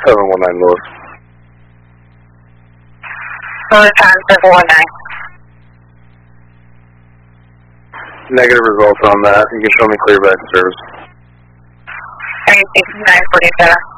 719 Lewis. Lewis on 719. Negative results on that. You can show me clear back service. 947.